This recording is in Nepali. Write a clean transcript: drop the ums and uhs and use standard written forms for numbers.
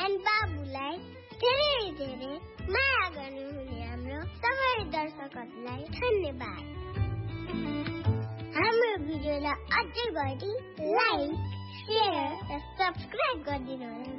एन्ड बाबुलाई धेरै धेरै माया गर्नुहुने हाम्रो सबै दर्शकहरूलाई धन्यवाद। हाम्रो भिडियोलाई अझै बढी लाइक, शेयर र सब्स्क्राइब गरिदिनुहोला।